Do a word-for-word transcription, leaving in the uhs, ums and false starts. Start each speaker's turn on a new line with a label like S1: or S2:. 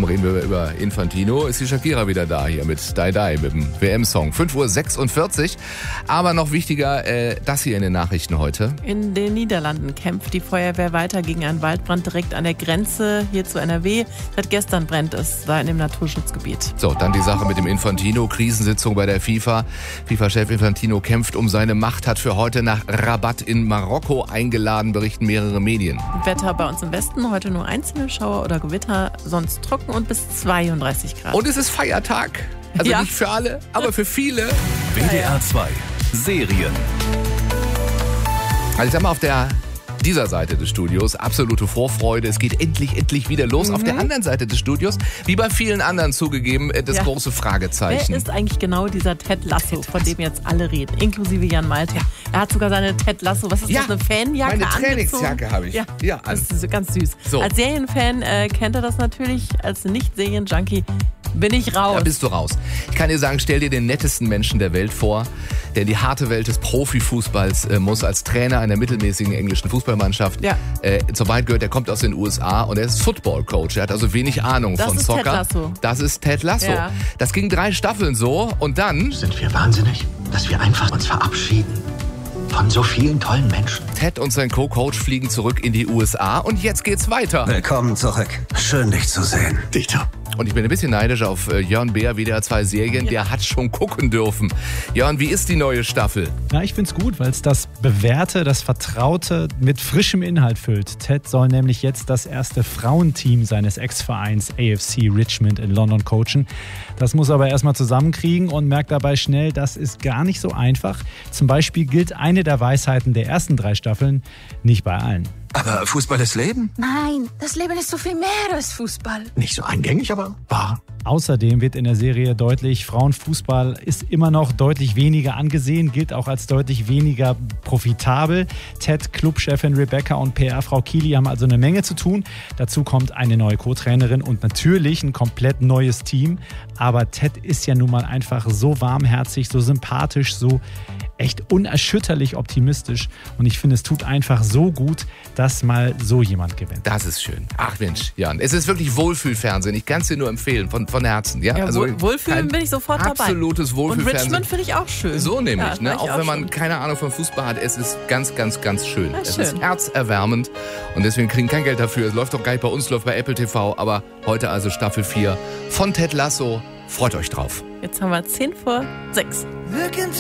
S1: Warum reden wir über Infantino? Ist die Shakira wieder da hier mit Die Die, mit dem W M-Song. fünf Uhr sechsundvierzig. Aber noch wichtiger, äh, das hier in den Nachrichten heute.
S2: In den Niederlanden kämpft die Feuerwehr weiter gegen einen Waldbrand direkt an der Grenze hier zu N R W. Seit gestern brennt es da in dem Naturschutzgebiet.
S1: So, dann die Sache mit dem Infantino. Krisensitzung bei der FIFA. FIFA-Chef Infantino kämpft um seine Macht, hat für heute nach Rabat in Marokko eingeladen, berichten mehrere Medien.
S2: Wetter bei uns im Westen, heute nur einzelne Schauer oder Gewitter, sonst trocken und bis zweiunddreißig Grad.
S1: Und es ist Feiertag. Also
S2: ja.
S1: nicht für alle, aber für viele.
S3: W D R zwei Serien.
S1: Also ich sag mal, auf der dieser Seite des Studios absolute Vorfreude. Es geht endlich, endlich wieder los. Mhm. Auf der anderen Seite des Studios, wie bei vielen anderen zugegeben, das ja. große Fragezeichen.
S2: Wer ist eigentlich genau dieser Ted Lasso, Ted von dem jetzt alle reden, inklusive Jan Malte? Ja. Er hat sogar seine Ted Lasso, was ist
S1: ja.
S2: das, eine Fanjacke
S1: Meine
S2: angezogen?
S1: Trainingsjacke habe ich.
S2: Ja,
S1: ja
S2: das ist ganz süß.
S1: So.
S2: Als Serienfan äh, kennt er das natürlich, als Nicht-Serien-Junkie bin ich raus.
S1: Da bist du raus. Ich kann dir sagen, stell dir den nettesten Menschen der Welt vor, der in die harte Welt des Profifußballs äh, muss, als Trainer einer mittelmäßigen englischen Fußballmannschaft
S2: ja.
S1: äh, zur Wahrheit gehört. Der kommt aus den U S A und er ist Football-Coach. Er hat also wenig Ahnung
S2: das
S1: von
S2: ist
S1: Soccer.
S2: Ted Lasso.
S1: Das ist Ted Lasso.
S2: Ja.
S1: Das ging drei Staffeln so und dann...
S4: Sind wir wahnsinnig, dass wir einfach uns verabschieden von so vielen tollen Menschen?
S1: Ted und sein Co-Coach fliegen zurück in die U S A und jetzt geht's weiter.
S4: Willkommen zurück. Schön, dich zu sehen. Dieter.
S1: Und ich bin ein bisschen neidisch auf äh, Jörn Beer, W D R zwei Serien. Ja. Der hat schon gucken dürfen. Jörn, wie ist die neue Staffel?
S5: Na, ich find's gut, weil es das Bewährte, das Vertraute mit frischem Inhalt füllt. Ted soll nämlich jetzt das erste Frauenteam seines Ex-Vereins A F C Richmond in London coachen. Das muss er aber erstmal zusammenkriegen und merkt dabei schnell, das ist gar nicht so einfach. Zum Beispiel gilt eine der Weisheiten der ersten drei Staffeln nicht bei allen.
S4: Aber Fußball ist Leben?
S6: Nein, das Leben ist so viel mehr als Fußball.
S4: Nicht so eingängig, aber wahr.
S5: Außerdem wird in der Serie deutlich, Frauenfußball ist immer noch deutlich weniger angesehen, gilt auch als deutlich weniger profitabel. Ted, Clubchefin Rebecca und P R-Frau Keely haben also eine Menge zu tun. Dazu kommt eine neue Co-Trainerin und natürlich ein komplett neues Team. Aber Ted ist ja nun mal einfach so warmherzig, so sympathisch, so echt unerschütterlich optimistisch. Und ich finde, es tut einfach so gut, dass mal so jemand gewinnt.
S1: Das ist schön. Ach Mensch, Jan, es ist wirklich Wohlfühlfernsehen. Ich kann es dir nur empfehlen, von, von Herzen. Ja,
S2: ja
S1: also
S2: Wohlfühlen bin ich sofort dabei.
S1: Absolutes Wohlfühlfernsehen.
S2: Und Richmond finde ich auch schön.
S1: So nämlich,
S2: ja,
S1: ne? auch, auch wenn man
S2: schön.
S1: keine Ahnung von Fußball hat. Es ist ganz, ganz, ganz schön.
S2: Ja,
S1: es
S2: schön.
S1: ist herzerwärmend und deswegen kriegen kein Geld dafür. Es läuft doch gar nicht bei uns, läuft bei Apple T V. Aber heute also Staffel vier von Ted Lasso. Freut euch drauf.
S2: Jetzt haben wir zehn vor sechs.